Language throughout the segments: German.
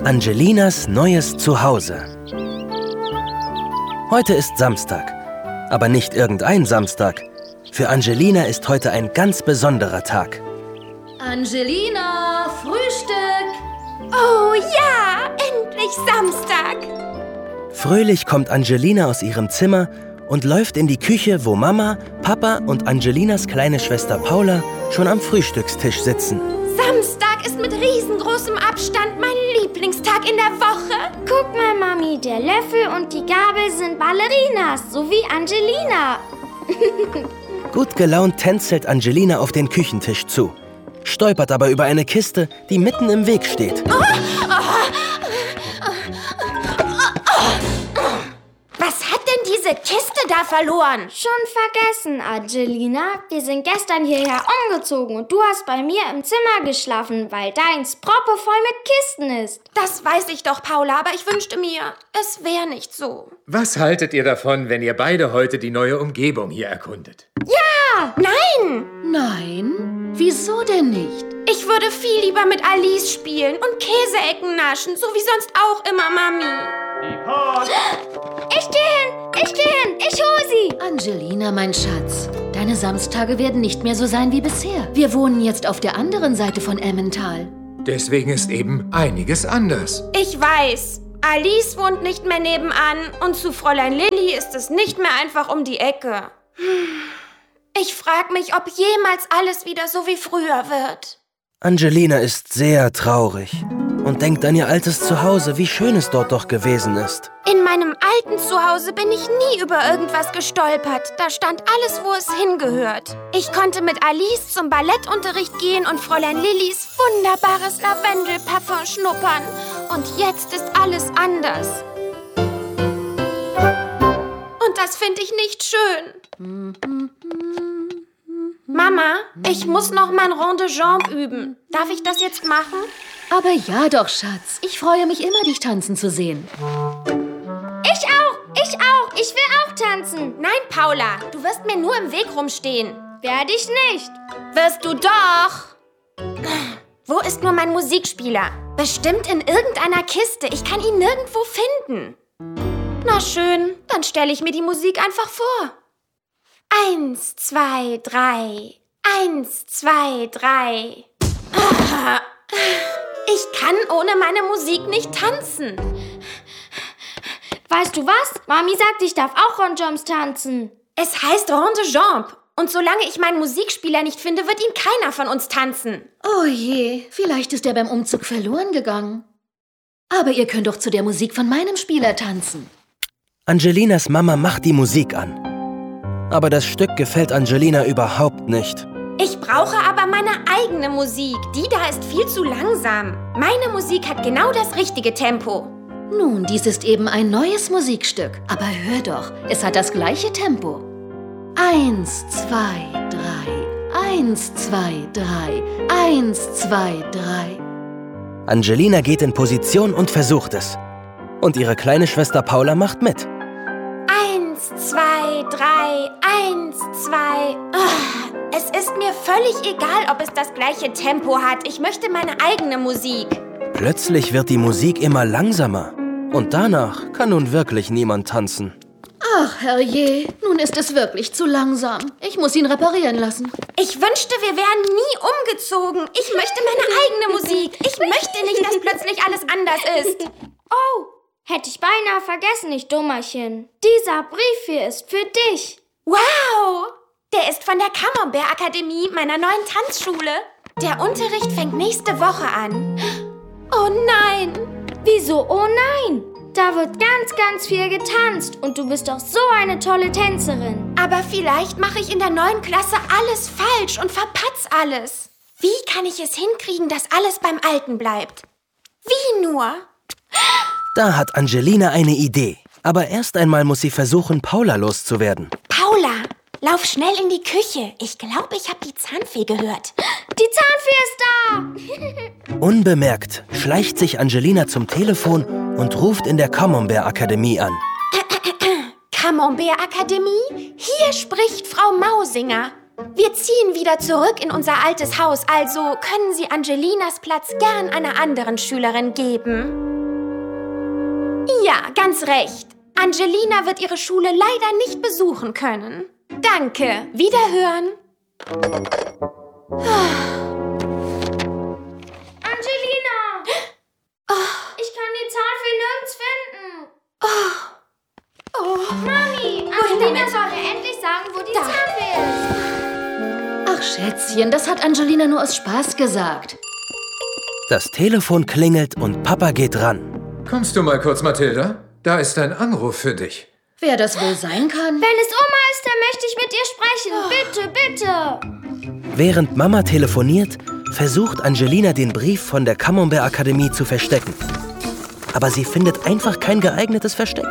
Angelinas neues Zuhause. Heute ist Samstag, aber nicht irgendein Samstag. Für Angelina ist heute ein ganz besonderer Tag. Angelina, Frühstück! Oh ja, endlich Samstag! Fröhlich kommt Angelina aus ihrem Zimmer und läuft in die Küche, wo Mama, Papa und Angelinas kleine Schwester Paula schon am Frühstückstisch sitzen. Samstag ist mit riesengroßem Abstand mein Lieblingstag in der Woche. Guck mal, Mami, der Löffel und die Gabel sind Ballerinas, so wie Angelina. Gut gelaunt tänzelt Angelina auf den Küchentisch zu, stolpert aber über eine Kiste, die mitten im Weg steht. Was hat denn diese Kiste da verloren? Schon vergessen, Angelina. Wir sind gestern hierher umgezogen und du hast bei mir im Zimmer geschlafen, weil deins proppevoll mit Kisten ist. Das weiß ich doch, Paula, aber ich wünschte mir, es wäre nicht so. Was haltet ihr davon, wenn ihr beide heute die neue Umgebung hier erkundet? Ja! Nein! Nein? Wieso denn nicht? Ich würde viel lieber mit Alice spielen und Käseecken naschen, so wie sonst auch immer, Mami. Ich geh hin, ich hol sie. Angelina, mein Schatz, deine Samstage werden nicht mehr so sein wie bisher. Wir wohnen jetzt auf der anderen Seite von Emmental. Deswegen ist eben einiges anders. Ich weiß. Alice wohnt nicht mehr nebenan und zu Fräulein Lilli ist es nicht mehr einfach um die Ecke. Ich frage mich, ob jemals alles wieder so wie früher wird. Angelina ist sehr traurig und denkt an ihr altes Zuhause, wie schön es dort doch gewesen ist. In meinem alten Zuhause bin ich nie über irgendwas gestolpert. Da stand alles, wo es hingehört. Ich konnte mit Alice zum Ballettunterricht gehen und Fräulein Lillis wunderbares Lavendelparfum schnuppern. Und jetzt ist alles anders. Und das finde ich nicht schön. Mama, ich muss noch mein Rond de Jambe üben. Darf ich das jetzt machen? Aber ja doch, Schatz. Ich freue mich immer, dich tanzen zu sehen. Ich auch. Ich will auch tanzen. Nein, Paula, du wirst mir nur im Weg rumstehen. Werde ich nicht. Wirst du doch. Wo ist nur mein Musikspieler? Bestimmt in irgendeiner Kiste. Ich kann ihn nirgendwo finden. Na schön, dann stelle ich mir die Musik einfach vor. 1, 2, 3. 1, 2, 3. Ich kann ohne meine Musik nicht tanzen. Weißt du was? Mami sagt, ich darf auch Rondjambes tanzen. Es heißt Rond de Jambe. Und solange ich meinen Musikspieler nicht finde, wird ihn keiner von uns tanzen. Oh je, vielleicht ist er beim Umzug verloren gegangen. Aber ihr könnt doch zu der Musik von meinem Spieler tanzen. Angelinas Mama macht die Musik an. Aber das Stück gefällt Angelina überhaupt nicht. Ich brauche aber meine eigene Musik. Die da ist viel zu langsam. Meine Musik hat genau das richtige Tempo. Nun, dies ist eben ein neues Musikstück. Aber hör doch, es hat das gleiche Tempo. 1, 2, 3. 1, 2, 3. 1, 2, 3. Angelina geht in Position und versucht es. Und ihre kleine Schwester Paula macht mit. 1, 2, 3. 1, 2. Es ist mir völlig egal, ob es das gleiche Tempo hat. Ich möchte meine eigene Musik. Plötzlich wird die Musik immer langsamer. Und danach kann nun wirklich niemand tanzen. Ach, herrje, nun ist es wirklich zu langsam. Ich muss ihn reparieren lassen. Ich wünschte, wir wären nie umgezogen. Ich möchte meine eigene Musik. Ich möchte nicht, dass plötzlich alles anders ist. Oh, hätte ich beinahe vergessen, ich Dummerchen. Dieser Brief hier ist für dich. Wow! Der ist von der Camembert-Akademie, meiner neuen Tanzschule. Der Unterricht fängt nächste Woche an. Oh nein! Wieso? Oh nein! Da wird ganz, ganz viel getanzt und du bist doch so eine tolle Tänzerin. Aber vielleicht mache ich in der neuen Klasse alles falsch und verpatz alles. Wie kann ich es hinkriegen, dass alles beim Alten bleibt? Wie nur? Da hat Angelina eine Idee. Aber erst einmal muss sie versuchen, Paula loszuwerden. Paula, lauf schnell in die Küche. Ich glaube, ich habe die Zahnfee gehört. Die Zahnfee ist da! Unbemerkt schleicht sich Angelina zum Telefon und ruft in der Camembert-Akademie an. Camembert-Akademie? Hier spricht Frau Mausinger. Wir ziehen wieder zurück in unser altes Haus, also können Sie Angelinas Platz gern einer anderen Schülerin geben. Ja, ganz recht. Angelina wird ihre Schule leider nicht besuchen können. Danke. Wiederhören. Angelina! Ich kann die Zahnfee nirgends finden. Mami, Angelina soll mir endlich sagen, wo die Zahnfee ist. Ach, Schätzchen, das hat Angelina nur aus Spaß gesagt. Das Telefon klingelt und Papa geht ran. Kommst du mal kurz, Mathilda? Da ist ein Anruf für dich. Wer das wohl sein kann? Wenn es Oma ist, dann möchte ich mit ihr sprechen. Bitte, bitte. Während Mama telefoniert, versucht Angelina den Brief von der Camembert-Akademie zu verstecken. Aber sie findet einfach kein geeignetes Versteck.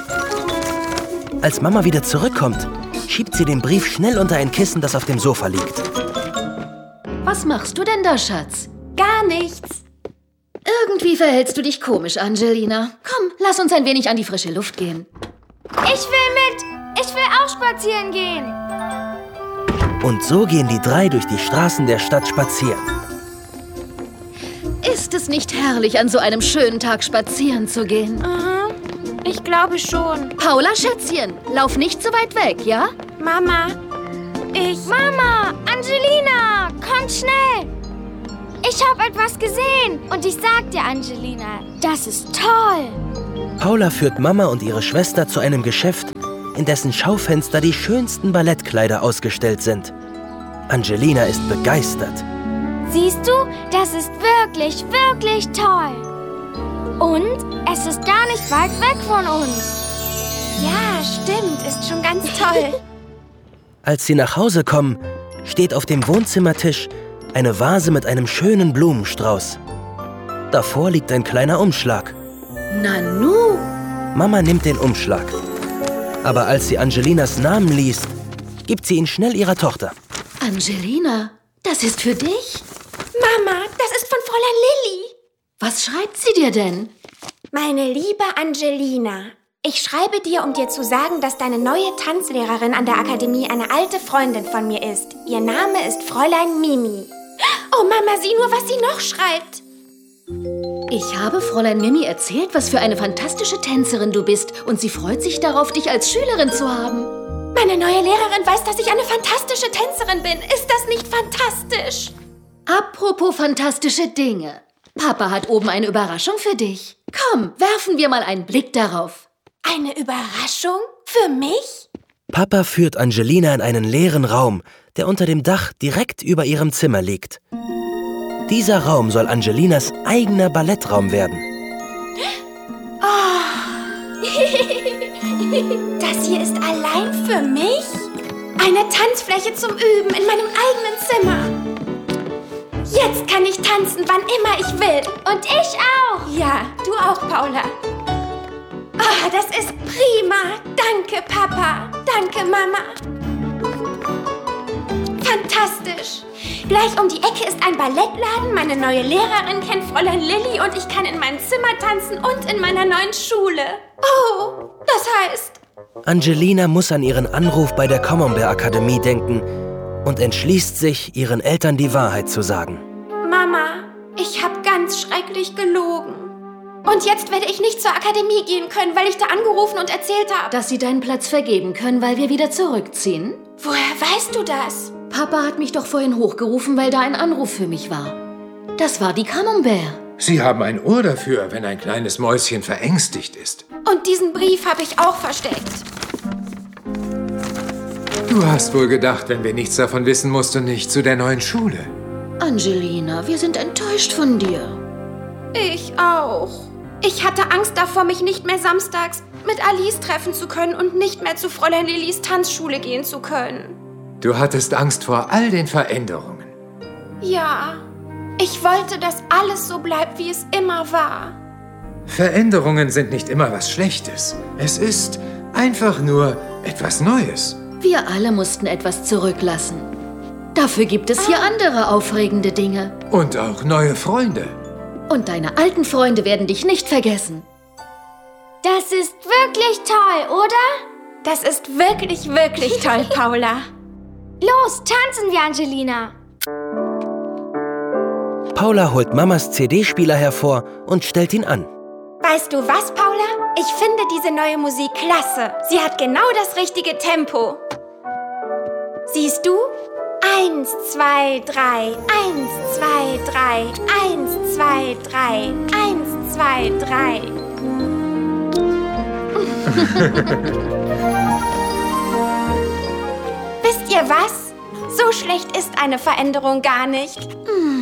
Als Mama wieder zurückkommt, schiebt sie den Brief schnell unter ein Kissen, das auf dem Sofa liegt. Was machst du denn da, Schatz? Gar nichts. Irgendwie verhältst du dich komisch, Angelina. Komm, lass uns ein wenig an die frische Luft gehen. Ich will mit. Ich will auch spazieren gehen. Und so gehen die drei durch die Straßen der Stadt spazieren. Ist es nicht herrlich, an so einem schönen Tag spazieren zu gehen? Aha, ich glaube schon. Paula, Schätzchen, lauf nicht so weit weg, ja? Mama, Mama, Angelina, komm schnell. Ich habe etwas gesehen. Und ich sag dir, Angelina, das ist toll. Paula führt Mama und ihre Schwester zu einem Geschäft, in dessen Schaufenster die schönsten Ballettkleider ausgestellt sind. Angelina ist begeistert. Siehst du, das ist wirklich, wirklich toll. Und es ist gar nicht weit weg von uns. ja, stimmt, ist schon ganz toll. Als sie nach Hause kommen, steht auf dem Wohnzimmertisch eine Vase mit einem schönen Blumenstrauß. Davor liegt ein kleiner Umschlag. Nanu! Mama nimmt den Umschlag. Aber als sie Angelinas Namen liest, gibt sie ihn schnell ihrer Tochter. Angelina, das ist für dich? Mama, das ist von Fräulein Lilli. Was schreibt sie dir denn? Meine liebe Angelina, ich schreibe dir, um dir zu sagen, dass deine neue Tanzlehrerin an der Akademie eine alte Freundin von mir ist. Ihr Name ist Fräulein Mimi. Oh Mama, sieh nur, was sie noch schreibt. Ich habe Fräulein Mimi erzählt, was für eine fantastische Tänzerin du bist. Und sie freut sich darauf, dich als Schülerin zu haben. Meine neue Lehrerin weiß, dass ich eine fantastische Tänzerin bin. Ist das nicht fantastisch? Apropos fantastische Dinge. Papa hat oben eine Überraschung für dich. Komm, werfen wir mal einen Blick darauf. Eine Überraschung? Für mich? Papa führt Angelina in einen leeren Raum, der unter dem Dach direkt über ihrem Zimmer liegt. Dieser Raum soll Angelinas eigener Ballettraum werden. Das hier ist allein für mich? Eine Tanzfläche zum Üben in meinem eigenen Zimmer. Jetzt kann ich tanzen, wann immer ich will. Und ich auch. Ja, du auch, Paula. Ah, das ist prima. Danke, Papa. Danke, Mama. Fantastisch. Gleich um die Ecke ist ein Ballettladen. Meine neue Lehrerin kennt Fräulein Lilli und ich kann in meinem Zimmer tanzen und in meiner neuen Schule. Oh, das heißt... Angelina muss an ihren Anruf bei der Camembert-Akademie denken und entschließt sich, ihren Eltern die Wahrheit zu sagen. Mama, ich habe ganz schrecklich gelogen. Und jetzt werde ich nicht zur Akademie gehen können, weil ich da angerufen und erzählt habe. Dass sie deinen Platz vergeben können, weil wir wieder zurückziehen? Woher weißt du das? Papa hat mich doch vorhin hochgerufen, weil da ein Anruf für mich war. Das war die Camembert. Sie haben ein Ohr dafür, wenn ein kleines Mäuschen verängstigt ist. Und diesen Brief habe ich auch versteckt. Du hast wohl gedacht, wenn wir nichts davon wissen, musst du nicht zu der neuen Schule. Angelina, wir sind enttäuscht von dir. Ich auch. Ich hatte Angst davor, mich nicht mehr samstags mit Alice treffen zu können und nicht mehr zu Fräulein Lillis Tanzschule gehen zu können. Du hattest Angst vor all den Veränderungen. Ja, ich wollte, dass alles so bleibt, wie es immer war. Veränderungen sind nicht immer was Schlechtes. Es ist einfach nur etwas Neues. Wir alle mussten etwas zurücklassen. Dafür gibt es hier andere aufregende Dinge. Und auch neue Freunde. Und deine alten Freunde werden dich nicht vergessen. Das ist wirklich toll, oder? Das ist wirklich, wirklich toll, Paula. Los, tanzen wir, Angelina. Paula holt Mamas CD-Spieler hervor und stellt ihn an. Weißt du was, Paula? Ich finde diese neue Musik klasse. Sie hat genau das richtige Tempo. Siehst du? 1, 2, 3, 1, 2, 3, 1, 2, 3, 1, 2, 3. Wisst ihr was? So schlecht ist eine Veränderung gar nicht.